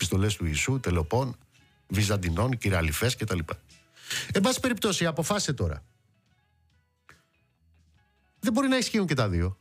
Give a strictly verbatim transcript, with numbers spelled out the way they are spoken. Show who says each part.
Speaker 1: επιστολές του Ιησού, τελοπών, Βυζαντινών, κυραλιφές κτλ. Εν πάση περιπτώσει, αποφάσισε τώρα. Δεν μπορεί να ισχύουν και τα δύο.